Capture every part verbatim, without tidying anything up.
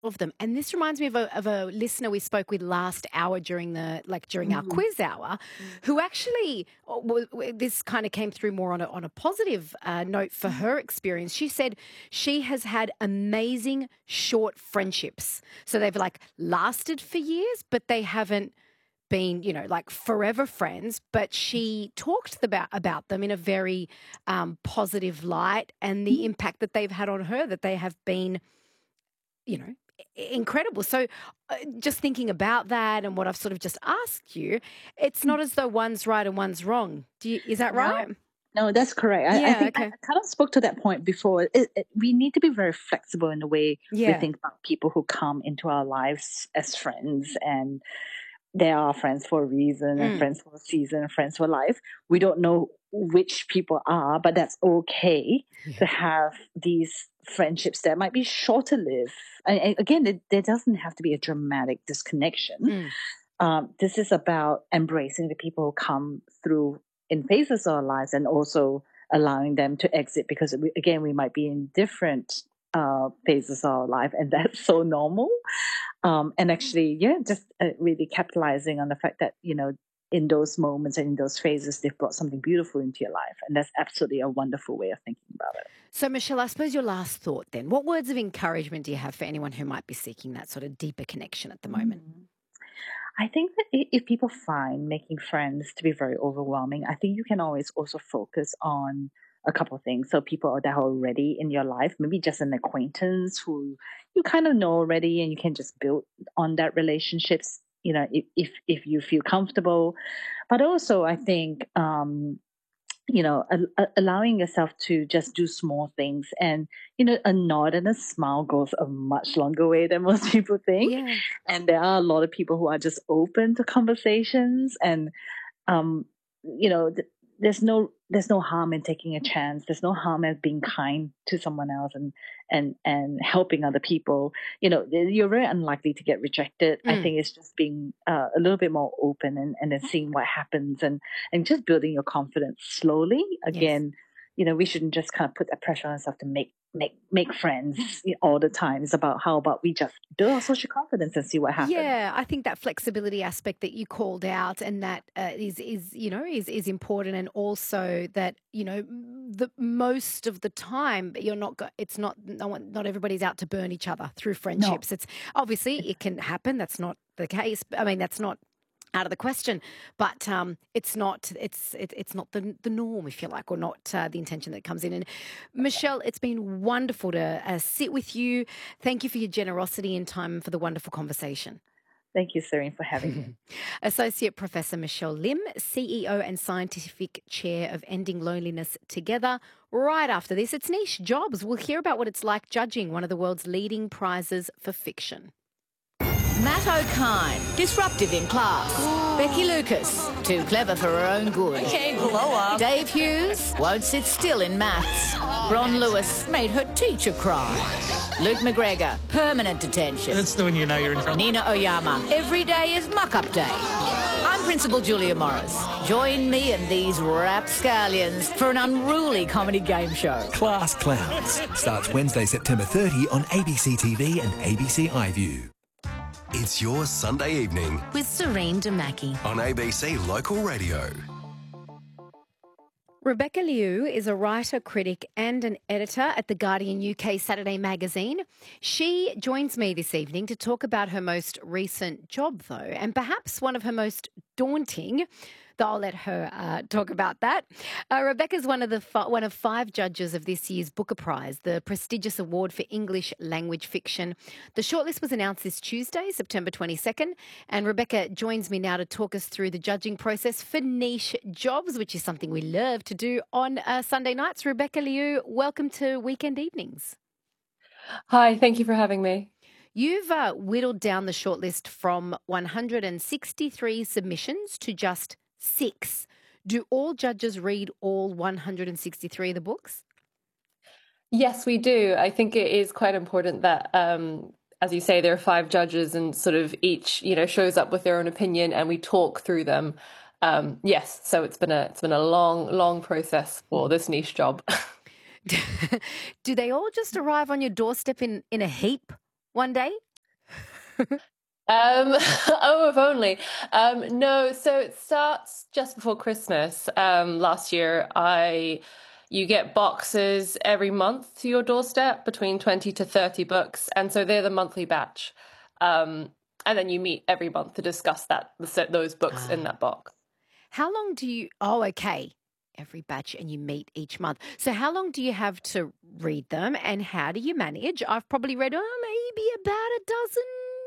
of them. And this reminds me of a, of a listener we spoke with last hour during the like during our Mhm. quiz hour, who actually uh, w- w- this kind of came through more on a, on a positive uh, note for her experience. She said she has had amazing short friendships, so they've like lasted for years, but they haven't been, you know, like forever friends, but she talked about about them in a very um, positive light and the impact that they've had on her, that they have been, you know, i- incredible. So uh, just thinking about that and what I've sort of just asked you, it's not as though one's right and one's wrong. Do you, is that No, right? no, that's correct. I, I Yeah, think I, okay. I kind of spoke to that point before. It, it, we need to be very flexible in the way we Yeah. think about people who come into our lives as friends, and they are friends for a reason, and Mm, friends for a season, and friends for life. We don't know which people are, but that's okay yeah. to have these friendships that might be shorter lived. And, and again, it, there doesn't have to be a dramatic disconnection. Mm, Um, this is about embracing the people who come through in phases of our lives, and also allowing them to exit, because we, again, we might be in different uh, phases of our life, and that's so normal. Um, and actually, yeah, just uh, really capitalizing on the fact that, you know, in those moments and in those phases, they've brought something beautiful into your life. And that's absolutely a wonderful way of thinking about it. So, Michelle, I suppose your last thought then. What words of encouragement do you have for anyone who might be seeking that sort of deeper connection at the moment? Mhm. I think that i- if people find making friends to be very overwhelming, I think you can always also focus on a couple of things. So people that are already in your life, maybe just an acquaintance who you kind of know already, and you can just build on that relationships, you know, if if, if you feel comfortable. But also, I think um, you know, a- a- allowing yourself to just do small things, and, you know, a nod and a smile goes a much longer way than most people think. Yeah. And there are a lot of people who are just open to conversations, and um, you know, th- there's no there's no harm in taking a chance. There's no harm in being kind to someone else, and and and helping other people. You know, th- you're very unlikely to get rejected. I Mm, think it's just being uh, a little bit more open, and and then seeing what happens, and and just building your confidence slowly. yes. Again, you know, we shouldn't just kind of put that pressure on ourselves to make make make friends you know, all the time. It's about how about we just build our social confidence and see what happens. Yeah, I think that flexibility aspect that you called out, and that uh, is is you know is is important, and also that you know m- the most of the time you're not go- it's not no one not everybody's out to burn each other through No. friendships. It's obviously it can happen. That's not the case. I mean, that's not out of the question, but um, it's not it's it, it's not the the norm, if you like, or not uh, the intention that comes in. And Michelle, it's been wonderful to uh, sit with you. Thank you for your generosity and time, and for the wonderful conversation. Thank you, Serene, for having me. Associate Professor Michelle Lim, C E O and Scientific Chair of Ending Loneliness Together. Right after this, it's Niche Jobs. We'll hear about what it's like judging one of the world's leading prizes for fiction. Matt O'Kine, disruptive in class. Becky Lucas, too clever for her own good. Okay, blow up. Dave Hughes, won't sit still in maths. Bron Lewis made her teacher cry. Luke McGregor, permanent detention. That's the one you know you're in trouble. Nina Oyama, every day is muck-up day. I'm Principal Julia Morris. Join me and these rapscallions for an unruly comedy game show. Class Clowns starts Wednesday, September thirtieth on A B C T V and A B C iView. It's your Sunday evening With Serene Demaki. on A B C Local Radio. Rebecca Liu is a writer, critic and an editor at The Guardian U K Saturday magazine. She joins me this evening to talk about her most recent job, though, and perhaps one of her most daunting. Though I'll let her uh, talk about that. Uh, Rebecca's one of the fi- one of five judges of this year's Booker Prize, the prestigious award for English language fiction. The shortlist was announced this Tuesday, September twenty-second, and Rebecca joins me now to talk us through the judging process for Niche Jobs, which is something we love to do on uh, Sunday nights. Rebecca Liu, welcome to Weekend Evenings. Hi, thank you for having me. You've uh, whittled down the shortlist from one hundred sixty-three submissions to just six. Do all judges read all one hundred sixty-three of the books? Yes, we do. I think it is quite important that, um, as you say, there are five judges and sort of each, you know, shows up with their own opinion and we talk through them. Um, yes, so it's been a it's been a long, long process for this niche job. Do they all just arrive on your doorstep in, in a heap one day? Um, oh, if only. Um, no, so it starts just before Christmas. Um, last year, I you get boxes every month to your doorstep between twenty to thirty books, and so they're the monthly batch. Um, and then you meet every month to discuss that those books in Ah. that box. How long do you, oh, okay, every batch and you meet each month. So how long do you have to read them and how do you manage? I've probably read, oh, maybe about a dozen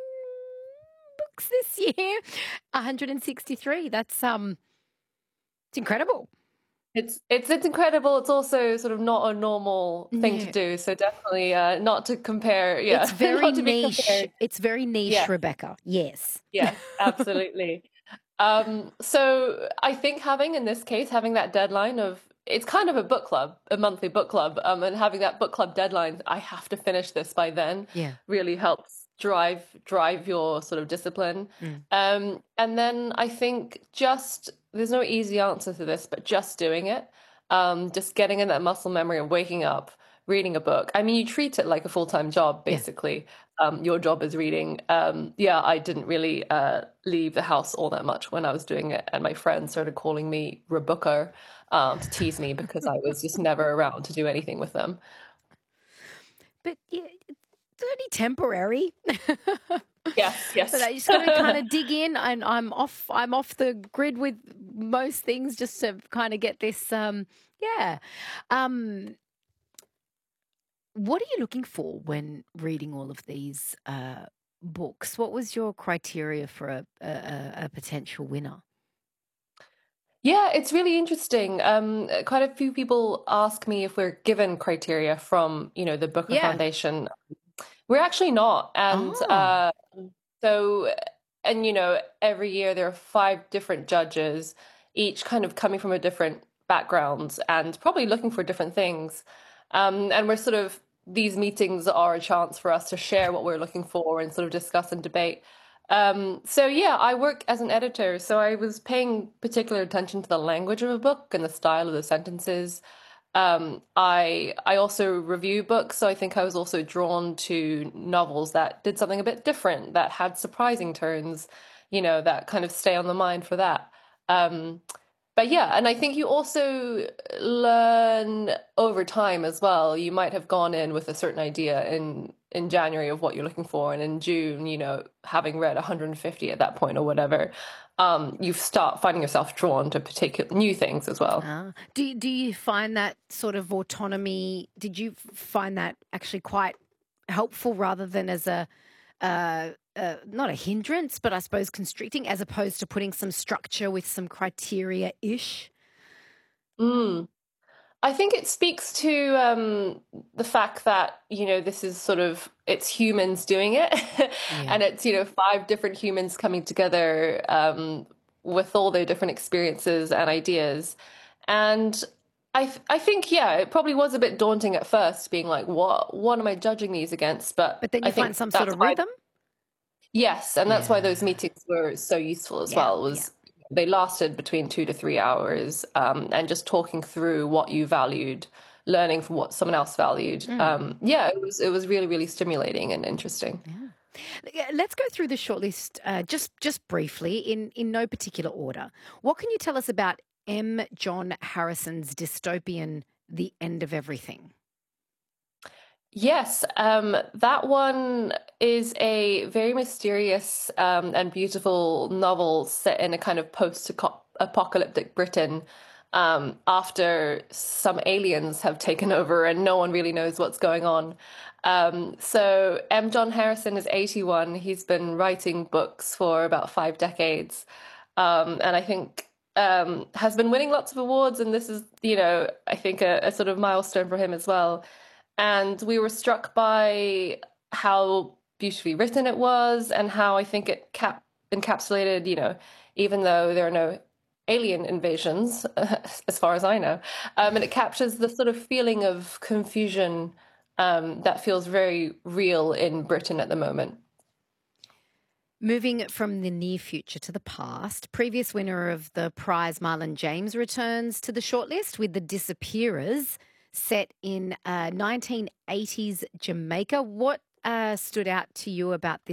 books this year. one hundred sixty-three. That's, um, it's incredible. It's it's it's incredible. It's also sort of not a normal thing to Yeah. do. So definitely uh, not to compare. Yeah, It's very not to be niche. compared. It's very niche, Yeah, Rebecca. Yes. yeah, absolutely. Um, so I think having in this case having that deadline of it's kind of a book club, a monthly book club, um, and having that book club deadline, I have to finish this by then, Yeah. really helps drive drive your sort of discipline. Mm. Um, and then I think just there's no easy answer to this, but just doing it, um, just getting in that muscle memory of waking up, reading a book. I mean, you treat it like a full-time job, Yeah. basically. Um, your job is reading. Um, yeah, I didn't really uh, leave the house all that much when I was doing it, and my friends started calling me Rebooker um, to tease me because I was just never around to do anything with them. But yeah, it's only temporary. Yes, yes. But I just got to kind of dig in, and I'm off. I'm off the grid with most things just to kind of get this. Um, yeah. Um, what are you looking for when reading all of these uh, books? What was your criteria for a, a, a potential winner? Yeah, it's really interesting. Um, quite a few people ask me if we're given criteria from, you know, the Booker Yeah. Foundation. We're actually not. And Oh. uh, so, and, you know, every year there are five different judges, each kind of coming from a different background and probably looking for different things. Um, and we're sort of, these meetings are a chance for us to share what we're looking for and sort of discuss and debate. Um, so yeah, I work as an editor, so I was paying particular attention to the language of a book and the style of the sentences. Um, I I also review books, so I think I was also drawn to novels that did something a bit different, that had surprising turns, you know, that kind of stay on the mind for that. Um, but yeah, and I think you also learn over time as well. You might have gone in with a certain idea in in January of what you're looking for, and in June, you know, having read one hundred fifty at that point or whatever, um, you start finding yourself drawn to particular new things as well. Ah. Do you- do you find that sort of autonomy? Did you f- find that actually quite helpful rather than as a uh, uh, not a hindrance, but I suppose constricting, as opposed to putting some structure with some criteria ish? Mm. I think it speaks to um, the fact that, you know, this is sort of, it's humans doing it. Yeah. And it's, you know, five different humans coming together um, with all their different experiences and ideas. And I, th- I think, yeah, it probably was a bit daunting at first, being like, what, what am I judging these against? But But then I you think find some sort that's of why, rhythm. yes, and that's why those Yeah. meetings were so useful as Yeah. well, Yeah. was they lasted between two to three hours, um, and just talking through what you valued, learning from what someone else valued. Mm. Um, yeah, it was it was really, really stimulating and interesting. Yeah. Yeah, let's go through the shortlist uh, just just briefly in in no particular order. What can you tell us about M. John Harrison's dystopian The End of Everything? Yes, um, that one is a very mysterious um, and beautiful novel set in a kind of post-apocalyptic Britain, um, after some aliens have taken over and no one really knows what's going on. Um, so M. John Harrison is eighty-one. He's been writing books for about five decades, um, and I think um, has been winning lots of awards. And this is, you know, I think a, a sort of milestone for him as well. And we were struck by how beautifully written it was and how I think it cap- encapsulated, you know, even though there are no alien invasions, as far as I know, um, and it captures the sort of feeling of confusion um, that feels very real in Britain at the moment. Moving from the near future to the past, previous winner of the prize Marlon James returns to the shortlist with The Disappearers, set in uh, nineteen eighties Jamaica. What uh, stood out to you about this